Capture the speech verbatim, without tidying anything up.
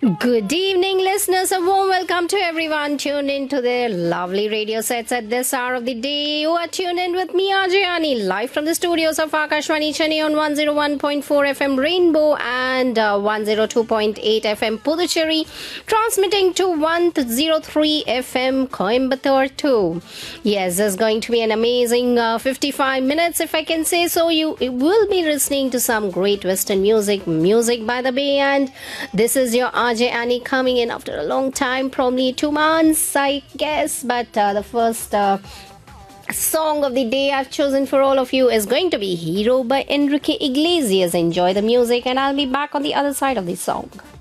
Good evening, listeners. A warm welcome to everyone tuned into their lovely radio sets at this hour of the day. You are tuned in with me, Ajayani, live from the studios of Akashvani Chennai on one oh one point four F M Rainbow and uh, one oh two point eight F M Puducherry, transmitting to one oh three F M Coimbatore too. Yes, there's going to be an amazing uh, fifty-five minutes, if I can say so. You will be listening to some great Western music, music by the Bay, and this is your Ajay Annie coming in after a long time, probably two months, I guess. But uh, the first uh, song of the day I've chosen for all of you is going to be Hero by Enrique Iglesias. Enjoy the music, and I'll be back on the other side of the song.